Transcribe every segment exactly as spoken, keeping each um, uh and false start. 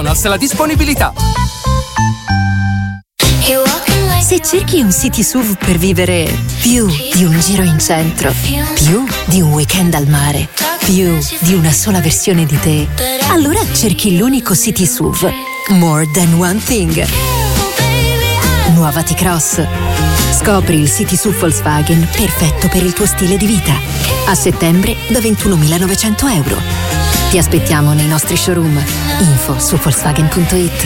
la disponibilità. Se cerchi un City S U V per vivere più di un giro in centro, più di un weekend al mare, più di una sola versione di te, allora cerchi l'unico City S U V More Than One Thing. Nuova T-Cross. Scopri il City S U V Volkswagen perfetto per il tuo stile di vita. A settembre da ventunomilanovecento euro. Ti aspettiamo nei nostri showroom. Info su Volkswagen punto it.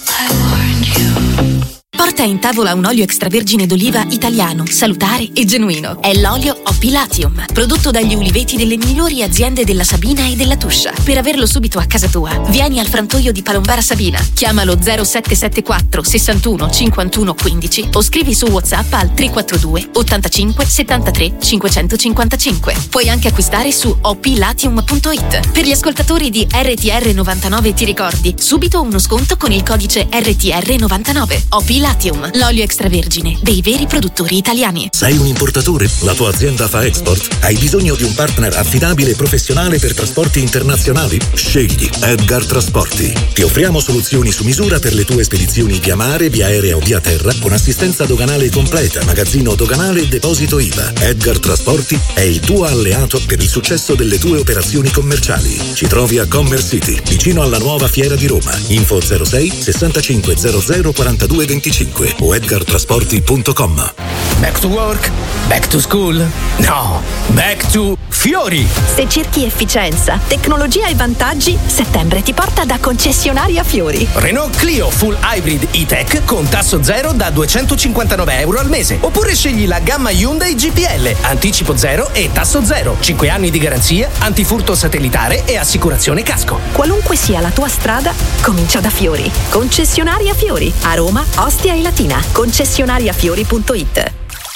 Porta in tavola un olio extravergine d'oliva italiano, salutare e genuino. È l'olio Opilatium, prodotto dagli uliveti delle migliori aziende della Sabina e della Tuscia. Per averlo subito a casa tua, vieni al frantoio di Palombara Sabina. Chiamalo zero sette sette quattro sessantuno cinquantuno quindici o scrivi su WhatsApp al tre quattro due ottantacinque settantatré cinquecentocinquantacinque. Puoi anche acquistare su opilatium punto it. Per gli ascoltatori di R T R novantanove ti ricordi, subito uno sconto con il codice R T R novantanove. Opilatium, l'olio extravergine dei veri produttori italiani. Sei un importatore? La tua azienda fa export? Hai bisogno di un partner affidabile e professionale per trasporti internazionali? Scegli Edgar Trasporti. Ti offriamo soluzioni su misura per le tue spedizioni via mare, via aerea o via terra, con assistenza doganale completa, magazzino doganale e deposito I V A. Edgar Trasporti è il tuo alleato per il successo delle tue operazioni commerciali. Ci trovi a Commerce City, vicino alla nuova fiera di Roma. Info zero sei sessantacinque zero zero quarantadue venticinque o edgar trasporti punto com. Back to work? Back to school? No, back to Fiori! Se cerchi efficienza, tecnologia e vantaggi, settembre ti porta da concessionaria Fiori. Renault Clio Full Hybrid E-Tech con tasso zero da duecentocinquantanove euro al mese. Oppure scegli la gamma Hyundai G P L, anticipo zero e tasso zero. cinque anni di garanzia, antifurto satellitare e assicurazione casco. Qualunque sia la tua strada, comincia da Fiori. Concessionaria Fiori. A Roma, Ostia e Latina. concessionaria fiori punto it.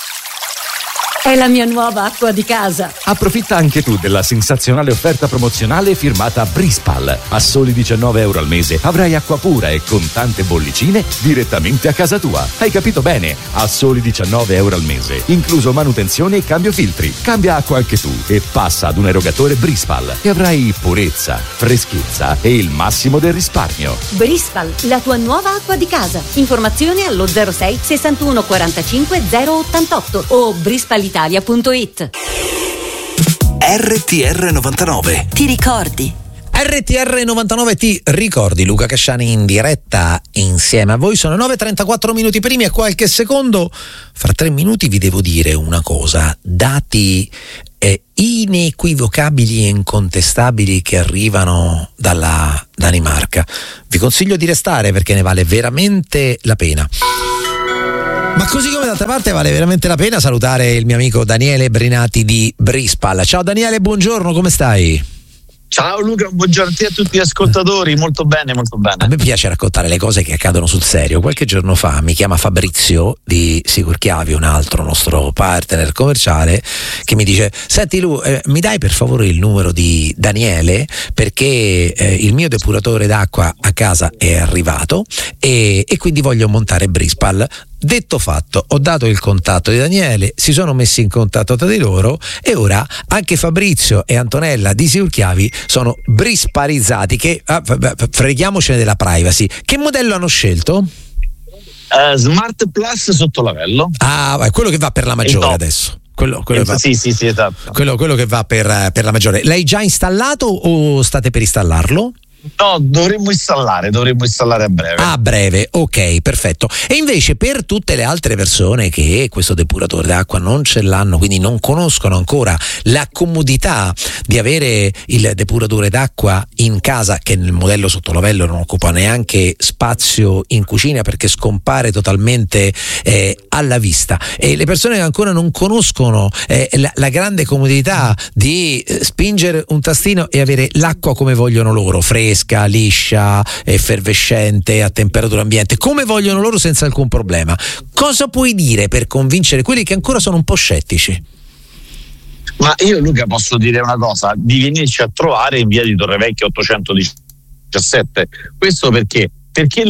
È la mia nuova acqua di casa. Approfitta anche tu della sensazionale offerta promozionale firmata Brispal. A soli diciannove euro al mese avrai acqua pura e con tante bollicine direttamente a casa tua. Hai capito bene? A soli diciannove euro al mese, incluso manutenzione e cambio filtri. Cambia acqua anche tu e passa ad un erogatore Brispal e avrai purezza, freschezza e il massimo del risparmio. Brispal, la tua nuova acqua di casa. Informazioni allo zero sei sessantuno quarantacinque zero ottantotto o brispal italia punto it. R T R novantanove. Ti ricordi? R T R novantanove ti ricordi, Luca Casciani in diretta insieme a voi. Sono nove e trentaquattro minuti primi e qualche secondo. Fra tre minuti vi devo dire una cosa. Dati eh, inequivocabili e incontestabili che arrivano dalla Danimarca. Vi consiglio di restare perché ne vale veramente la pena. Ma così come d'altra parte vale veramente la pena salutare il mio amico Daniele Brinati di Brispal. Ciao Daniele, buongiorno, come stai? Ciao Luca, buongiorno a te e a tutti gli ascoltatori, molto bene, molto bene. A me piace raccontare le cose che accadono sul serio. Qualche giorno fa mi chiama Fabrizio di Sicurchiavi, un altro nostro partner commerciale, che mi dice: senti Lu, eh, mi dai per favore il numero di Daniele perché eh, il mio depuratore d'acqua a casa è arrivato e, e quindi voglio montare Brispal. Detto fatto, ho dato il contatto di Daniele, si sono messi in contatto tra di loro e ora anche Fabrizio e Antonella di Sicurchiavi sono brisparizzati. Che ah, freghiamocene della privacy. Che modello hanno scelto? Uh, Smart Plus sotto lavello. Ah, è quello che va per la maggiore adesso. Quello, quello, Penso, va, sì, sì, sì, esatto. quello, quello che va per, per la maggiore. L'hai già installato o state per installarlo? No, dovremmo installare, dovremmo installare a breve. A breve, ok, perfetto. E invece per tutte le altre persone che questo depuratore d'acqua non ce l'hanno, quindi non conoscono ancora la comodità di avere il depuratore d'acqua in casa, che nel modello sottolavello non occupa neanche spazio in cucina perché scompare totalmente eh, alla vista, e le persone che ancora non conoscono eh, la, la grande comodità di eh, spingere un tastino e avere l'acqua come vogliono loro, fresca, fresca, liscia, effervescente, a temperatura ambiente, come vogliono loro, senza alcun problema. Cosa puoi dire per convincere quelli che ancora sono un po' scettici? Ma io, Luca, posso dire una cosa: di venirci a trovare in via di Torrevecchia ottocentodiciassette. Questo perché? Perché lì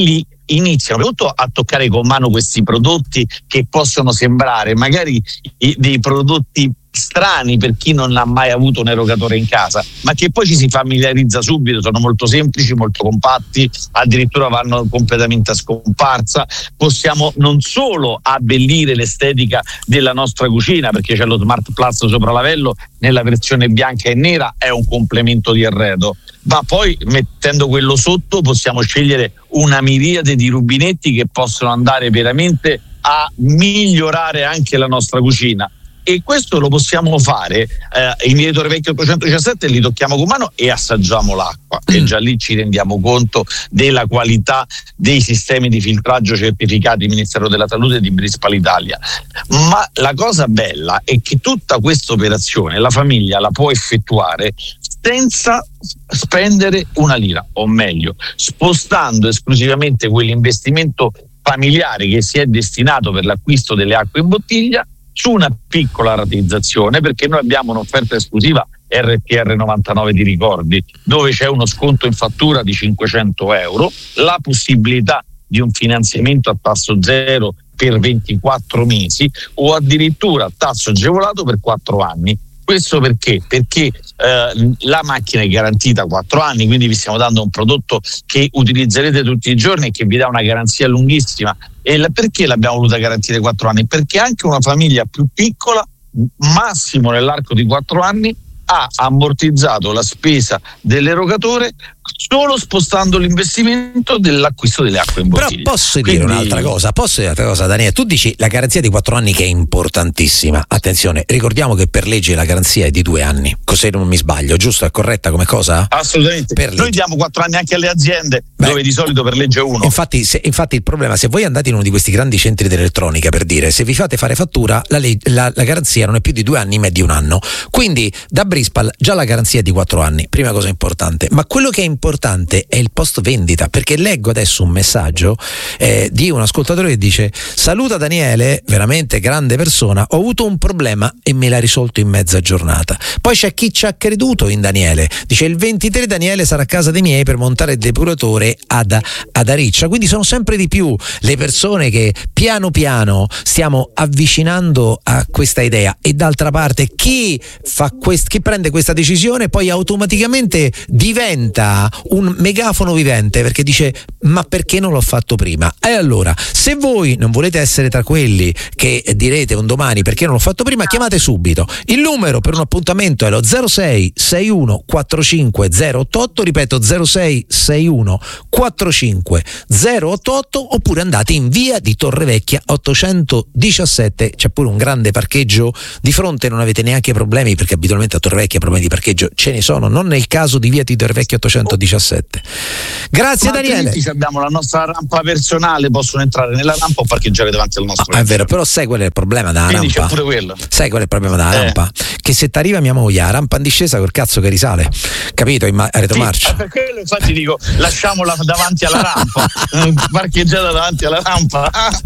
iniziano tutto a toccare con mano questi prodotti che possono sembrare magari i, dei prodotti strani per chi non ha mai avuto un erogatore in casa, ma che poi ci si familiarizza subito, sono molto semplici, molto compatti, addirittura vanno completamente a scomparsa. Possiamo non solo abbellire l'estetica della nostra cucina, perché c'è lo Smart Plus sopralavello nella versione bianca e nera, è un complemento di arredo, ma poi mettendo quello sotto possiamo scegliere una miriade di rubinetti che possono andare veramente a migliorare anche la nostra cucina. E questo lo possiamo fare eh, in via Torre Vecchia ottocentodiciassette, li tocchiamo con mano e assaggiamo l'acqua mm. e già lì ci rendiamo conto della qualità dei sistemi di filtraggio certificati Ministero della Salute e di Brispal Italia. Ma la cosa bella è che tutta questa operazione la famiglia la può effettuare senza spendere una lira, o meglio spostando esclusivamente quell'investimento familiare che si è destinato per l'acquisto delle acque in bottiglia su una piccola rateizzazione, perché noi abbiamo un'offerta esclusiva R T R novantanove di ricordi, dove c'è uno sconto in fattura di cinquecento euro, la possibilità di un finanziamento a tasso zero per ventiquattro mesi o addirittura tasso agevolato per quattro anni. Questo perché? Perché eh, la macchina è garantita quattro anni, quindi vi stiamo dando un prodotto che utilizzerete tutti i giorni e che vi dà una garanzia lunghissima. E la, perché l'abbiamo voluta garantire quattro anni? Perché anche una famiglia più piccola, massimo nell'arco di quattro anni, ha ammortizzato la spesa dell'erogatore solo spostando l'investimento dell'acquisto delle acque in bottiglia. Però posso dire Quindi... un'altra cosa, posso dire un'altra cosa, Daniele, tu dici la garanzia di quattro anni che è importantissima. Attenzione, ricordiamo che per legge la garanzia è di due anni, così non mi sbaglio, giusto? È corretta come cosa? Assolutamente. Per Noi diamo quattro anni anche alle aziende, Beh, dove di solito per legge uno. Infatti, se, infatti il problema, se voi andate in uno di questi grandi centri dell'elettronica, per dire, se vi fate fare fattura, la, leg- la, la garanzia non è più di due anni ma è di un anno. Quindi da Brispal già la garanzia è di quattro anni, prima cosa importante. Ma quello che è importante è il post vendita, perché leggo adesso un messaggio eh, di un ascoltatore che dice: saluta Daniele, veramente grande persona, ho avuto un problema e me l'ha risolto in mezza giornata. Poi c'è chi ci ha creduto in Daniele, dice il ventitré Daniele sarà a casa dei miei per montare il depuratore ad, ad Ariccia. Quindi sono sempre di più le persone che piano piano stiamo avvicinando a questa idea, e d'altra parte chi fa quest- chi prende questa decisione poi automaticamente diventa un megafono vivente, perché dice: ma perché non l'ho fatto prima? E allora, se voi non volete essere tra quelli che direte un domani perché non l'ho fatto prima, chiamate subito. Il numero per un appuntamento è lo zero sei sei uno quattro cinque zero otto otto, ripeto zero sei sei uno quattro cinque zero otto otto, oppure andate in via di Torrevecchia ottocentodiciassette, c'è pure un grande parcheggio di fronte, non avete neanche problemi, perché abitualmente a Torrevecchia problemi di parcheggio ce ne sono, non nel caso di via di Torrevecchia ottocentodiciassette. Grazie. Ma Daniele. Se abbiamo la nostra rampa personale, possono entrare nella rampa o parcheggiare davanti al nostro. Ah, è vero, però sai qual è il problema della Quindi rampa? C'è pure quello. Sai qual è il problema della eh. rampa? Che se ti arriva mia moglie a rampa in discesa, col cazzo che risale, capito? In ma- retromarcia. Sì, per quello infatti dico lasciamola davanti alla rampa, parcheggiata davanti alla rampa.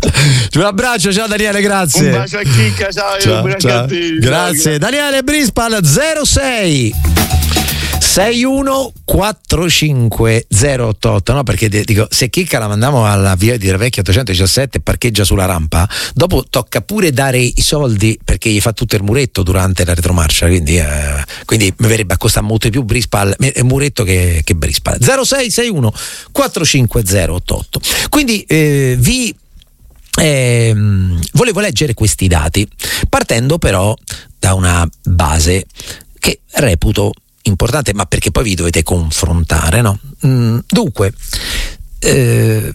Un abbraccio, ciao Daniele, grazie. Un bacio a Chicca, ciao, ciao, ciao. A te. Grazie. Ciao, Daniele Brispal zero sei sei uno quattro cinque zero otto otto, no, perché dico, se Chicca la mandiamo alla via di Torrevecchia ottocentodiciassette e parcheggia sulla rampa, dopo tocca pure dare i soldi perché gli fa tutto il muretto durante la retromarcia, quindi, eh, quindi mi verrebbe a costare molto di più Brispal, eh, muretto che, che Brispal. zero sei sei uno quattro cinque zero otto otto. Quindi eh, vi eh, volevo leggere questi dati, partendo però da una base che reputo importante, ma perché poi vi dovete confrontare, no? Mm, dunque, eh,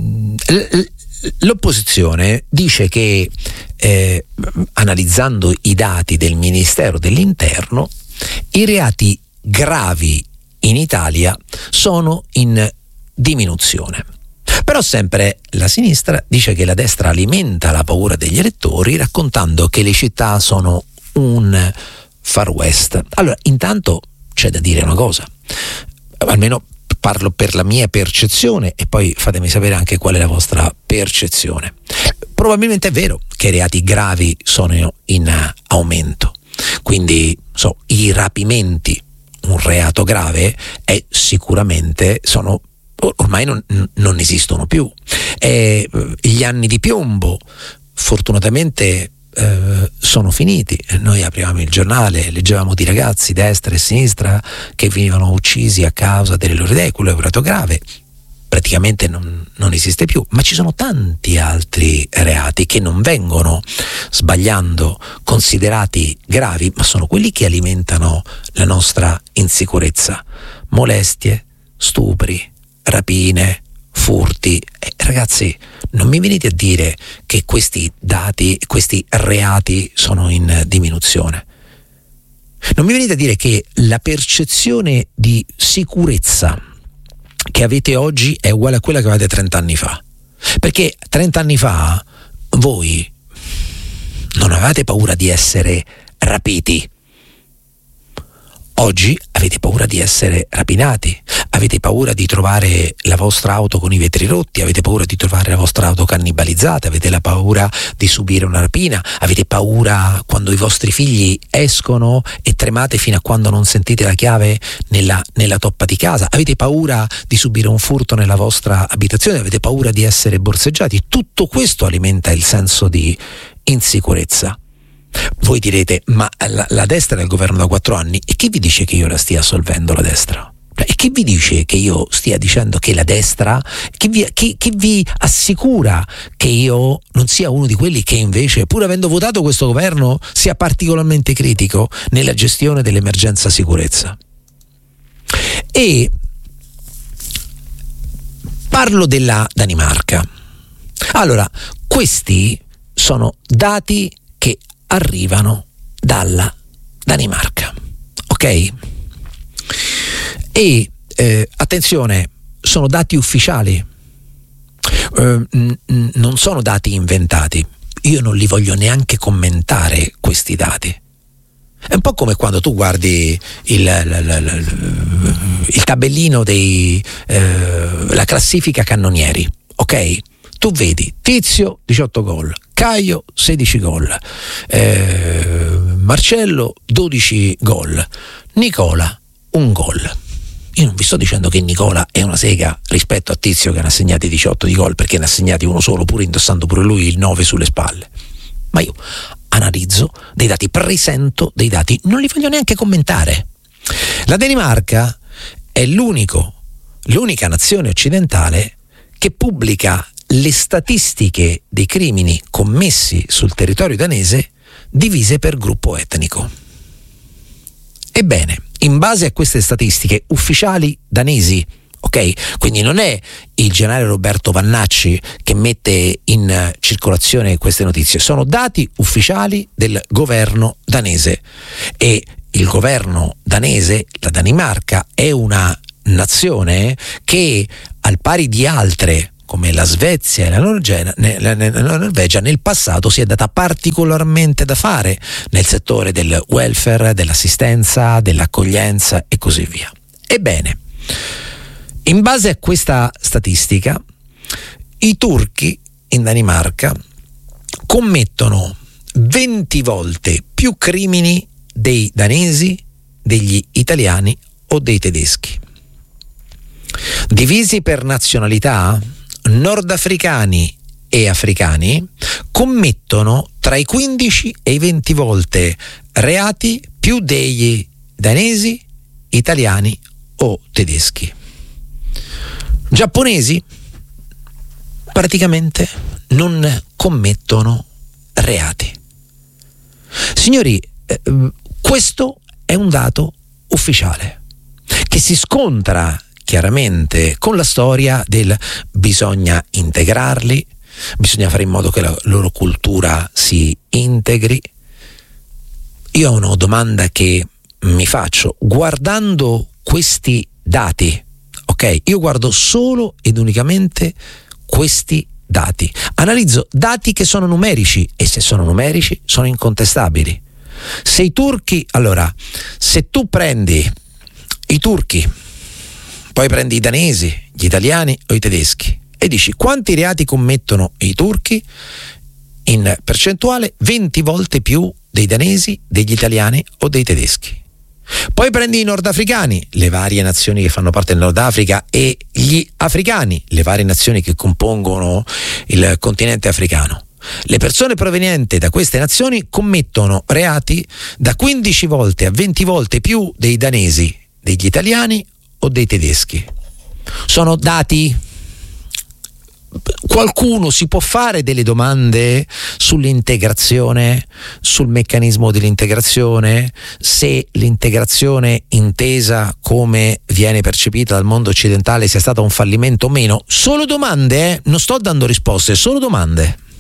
l'opposizione dice che eh, analizzando i dati del Ministero dell'Interno, i reati gravi in Italia sono in diminuzione. Però sempre la sinistra dice che la destra alimenta la paura degli elettori raccontando che le città sono un Far West. Allora, intanto c'è da dire una cosa, almeno parlo per la mia percezione e poi fatemi sapere anche qual è la vostra percezione. Probabilmente è vero che i reati gravi sono in aumento, quindi so, i rapimenti, un reato grave, è sicuramente sono ormai non, non esistono più. Eh, gli anni di piombo fortunatamente eh, sono finiti. Noi aprivamo il giornale, leggevamo di ragazzi destra e sinistra che venivano uccisi a causa delle loro idee, quello è un reato grave. Praticamente non, non esiste più, ma ci sono tanti altri reati che non vengono, sbagliando, considerati gravi, ma sono quelli che alimentano la nostra insicurezza. Molestie, stupri, rapine, furti. Eh, ragazzi, non mi venite a dire che questi dati, questi reati sono in diminuzione. Non mi venite a dire che la percezione di sicurezza che avete oggi è uguale a quella che avete trent'anni fa, perché trent'anni fa voi non avevate paura di essere rapiti. Oggi avete paura di essere rapinati, avete paura di trovare la vostra auto con i vetri rotti, avete paura di trovare la vostra auto cannibalizzata, avete la paura di subire una rapina, avete paura quando i vostri figli escono e tremate fino a quando non sentite la chiave nella, nella toppa di casa, avete paura di subire un furto nella vostra abitazione, avete paura di essere borseggiati. Tutto questo alimenta il senso di insicurezza. Voi direte, ma la, la destra è al governo da quattro anni, e chi vi dice che io la stia assolvendo la destra? E chi vi dice che io stia dicendo che la destra, chi vi, chi, chi vi assicura che io non sia uno di quelli che invece, pur avendo votato questo governo, sia particolarmente critico nella gestione dell'emergenza sicurezza? E parlo della Danimarca. Allora, questi sono dati che arrivano dalla Danimarca, ok? E eh, attenzione, sono dati ufficiali, eh, n- n- non sono dati inventati. Io non li voglio neanche commentare questi dati. È un po' come quando tu guardi il, il, il, il tabellino dei eh, la classifica cannonieri, ok? Tu vedi Tizio diciotto gol, Caio sedici gol, eh, Marcello dodici gol, Nicola un gol. Io non vi sto dicendo che Nicola è una sega rispetto a Tizio che ne ha segnati diciotto di gol, perché ne ha segnati uno solo, pur indossando pure lui il nove sulle spalle. Ma io analizzo dei dati, presento dei dati, non li voglio neanche commentare. La Danimarca è l'unico, l'unica nazione occidentale che pubblica le statistiche dei crimini commessi sul territorio danese divise per gruppo etnico. Ebbene, in base a queste statistiche ufficiali danesi, ok? Quindi non è il generale Roberto Vannacci che mette in circolazione queste notizie, sono dati ufficiali del governo danese, e il governo danese, la Danimarca, è una nazione che, al pari di altre come la Svezia e la Norvegia, la Norvegia, nel passato si è data particolarmente da fare nel settore del welfare, dell'assistenza, dell'accoglienza e così via. Ebbene, in base a questa statistica, i turchi in Danimarca commettono venti volte più crimini dei danesi, degli italiani o dei tedeschi. Divisi per nazionalità, nordafricani e africani commettono tra i quindici e i venti volte reati più degli danesi, italiani o tedeschi. Giapponesi praticamente non commettono reati. Signori, eh, questo è un dato ufficiale che si scontra chiaramente con la storia del bisogna integrarli, bisogna fare in modo che la loro cultura si integri. Io ho una domanda che mi faccio guardando questi dati, ok? Io guardo solo ed unicamente questi dati, analizzo dati che sono numerici, e se sono numerici sono incontestabili. Se i turchi, allora, se tu prendi i turchi, poi prendi i danesi, gli italiani o i tedeschi e dici quanti reati commettono i turchi, in percentuale venti volte più dei danesi, degli italiani o dei tedeschi. Poi prendi i nordafricani, le varie nazioni che fanno parte del Nord Africa, e gli africani, le varie nazioni che compongono il continente africano. Le persone provenienti da queste nazioni commettono reati da quindici volte a venti volte più dei danesi, degli italiani o dei tedeschi. Sono dati. Qualcuno si può fare delle domande sull'integrazione, sul meccanismo dell'integrazione, se l'integrazione intesa come viene percepita dal mondo occidentale sia stata un fallimento o meno? Solo domande, eh? Non sto dando risposte, solo domande.